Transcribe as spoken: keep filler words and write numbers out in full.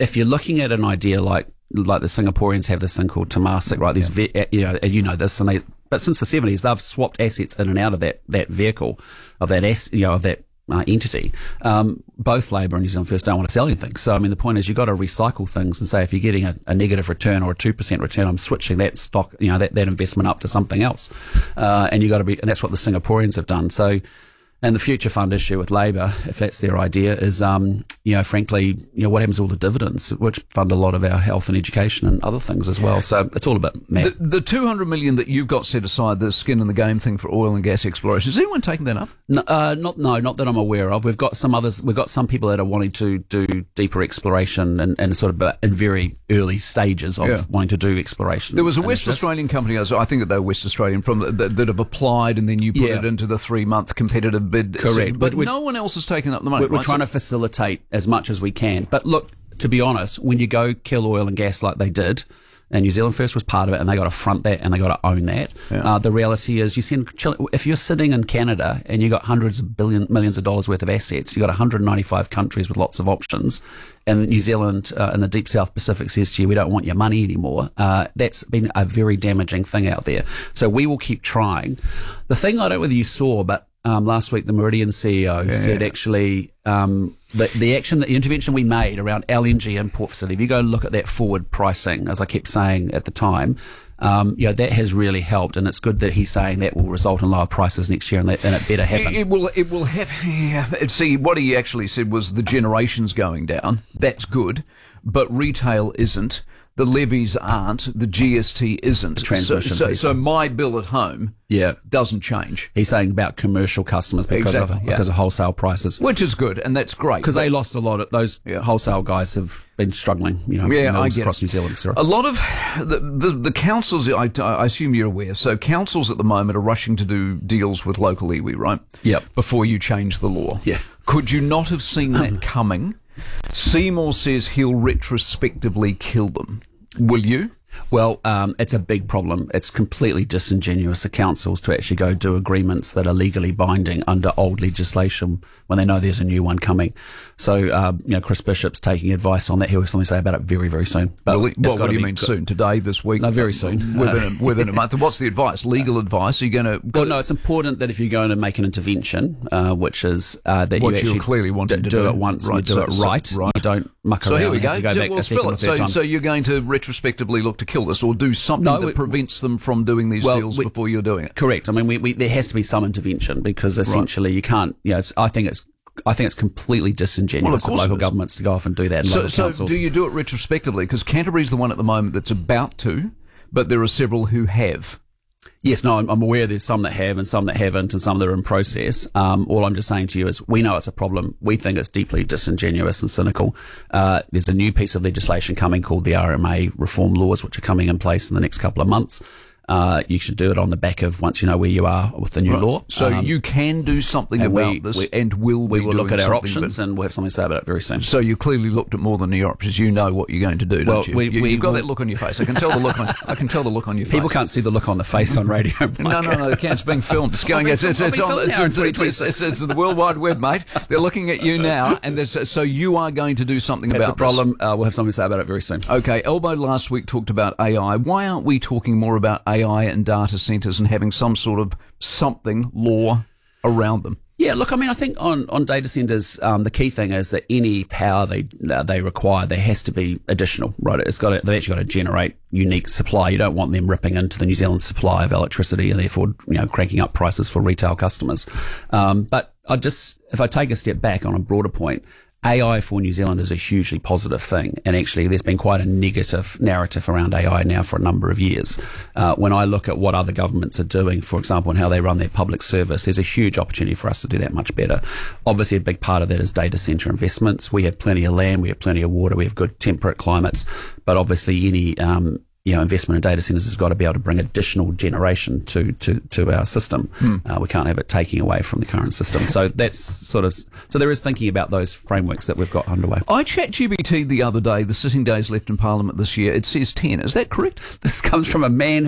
if you're looking at an idea like like the Singaporeans have this thing called Temasek, right? These ve- you know, and you know this, and they but since the seventies they've swapped assets in and out of that that vehicle of that ass, you know of that. Uh, entity. Um, both Labour and New Zealand First don't want to sell anything. So, I mean, the point is you've got to recycle things and say if you're getting a, a negative return or a two percent return, I'm switching that stock, you know, that, that investment up to something else. Uh, and you got to be, and that's what the Singaporeans have done. So, and the future fund issue with Labour, if that's their idea, is, um, you know, frankly, you know, what happens to all the dividends, which fund a lot of our health and education and other things as well. So it's all a bit mad. The, the two hundred million that you've got set aside, the skin in the game thing for oil and gas exploration, is anyone taking that up? No, uh, not, no, not that I'm aware of. We've got some others, we've got some people that are wanting to do deeper exploration and, and sort of in very early stages of Yeah. wanting to do exploration. There was a West initiatives. Australian company, I think that they were West Australian, from that, that have applied and then you put Yeah. it into the three-month competitive bid. Correct. But We're- no one else has taken up the money. We're, we're right? trying So- to facilitate as much as we can. But look, to be honest, when you go kill oil and gas like they did, and New Zealand First was part of it, and they got to front that and they got to own that. Yeah. Uh, the reality is, you send if you're sitting in Canada and you got hundreds of billion millions of dollars worth of assets, you got one hundred ninety-five countries with lots of options, and New Zealand uh, in the deep South Pacific says to you, we don't want your money anymore. Uh, that's been a very damaging thing out there. So we will keep trying. The thing I don't know whether you saw, but Um, last week, the Meridian C E O Yeah. said actually um, the, the action, the intervention we made around L N G import facility, if you go and look at that forward pricing, as I kept saying at the time, um, you know, that has really helped. And it's good that he's saying that will result in lower prices next year and, that, and it better happen. It, it will. It will happen. Yeah. See, what he actually said was the generation's going down. That's good, but retail isn't. The levies aren't. The G S T isn't. The transmission so, so, piece. so my bill at home Yeah. doesn't change. He's saying about commercial customers because Exactly, of yeah. because of wholesale prices. Which is good, and that's great. Because they lost a lot of those Yeah. wholesale guys have been struggling, you know, Yeah, I mills get across it. New Zealand, et cetera. A lot of the, the, the councils, I, I assume you're aware, so councils at the moment are rushing to do deals with local iwi, right? Yep. Before you change the law. Yeah. Could you not have seen that coming? Seymour says he'll retrospectively kill them. Will you? Well, um, it's a big problem. It's completely disingenuous of councils to actually go do agreements that are legally binding under old legislation when they know there's a new one coming. So, uh, you know, Chris Bishop's taking advice on that. He'll have something to say about it very, very soon. But Well, it's what, what gotta do you be mean good. soon? Today, this week? No, very soon. Within, a, within a month. What's the advice? Legal advice? Are you going to... Well, no, it's important that if you're going to make an intervention, uh, which is uh, that What you you're actually clearly wanting d- to do. it once Right, and you do so- it so- right. right. You don't muck So around here we and go. have to go Ju- back well, a second spill or it. third So, time. so you're going to retrospectively look to kill this or do something No, that we- prevents them from doing these Well, deals we- before you're doing it? Correct. I mean, we, we there has to be some intervention because essentially you can't. You know, it's, I think it's I think it's completely disingenuous Well, of of course local it is. governments to go off and do that. And So, local so councils. do you do it retrospectively? Because Canterbury's the one at the moment that's about to, but there are several who have. Yes, no, I'm, I'm aware there's some that have and some that haven't and some that are in process. Um, all I'm just saying to you is we know it's a problem. We think it's deeply disingenuous and cynical. Uh, there's a new piece of legislation coming called the R M A reform laws, which are coming in place in the next couple of months. Uh, you should do it on the back of once you know where you are with the new Right. law. So Um, you can do something and about we- this, we- and will we be will look doing at our something, options but- and we'll have something to say about it very soon. So you clearly looked at more than your options. You know what you're going to do, don't Well, you? we- you we you've got will- that look on your face. I can tell the look on. I can tell the look on your face. People can't see the look on the face on radio. No, no, no, they can't. It's being filmed. It's going. being It's, it's, filmed- it's, being on. filmed It's, now in it's, it's, it's, it's, it's the World Wide Web, mate. They're looking at you now, and there's, so you are going to do something That's about a problem. Uh, we'll have something to say about it very soon. this. Okay, Elbow last week talked about A I. Why aren't we talking more about A I and data centres and having some sort of something law around them? Yeah, look, I mean, I think on, on data centers, um, the key thing is that any power they uh, they require, there has to be additional, right? It's got to, they've actually got to generate unique supply. You don't want them ripping into the New Zealand supply of electricity and therefore, you know, cranking up prices for retail customers. Um, but I just, if I take a step back on a broader point, A I for New Zealand is a hugely positive thing. And actually, there's been quite a negative narrative around A I now for a number of years. Uh, when I look at what other governments are doing, for example, and how they run their public service, there's a huge opportunity for us to do that much better. Obviously, a big part of that is data centre investments. We have plenty of land, we have plenty of water, we have good temperate climates. But obviously, any um, you know, investment in data centres has got to be able to bring additional generation to, to, to our system. Hmm. Uh, we can't have it taking away from the current system. So that's sort of, so there is thinking about those frameworks that we've got underway. I chat G B T the other day, the sitting days left in Parliament this year. It says ten. Is that correct? This comes from a man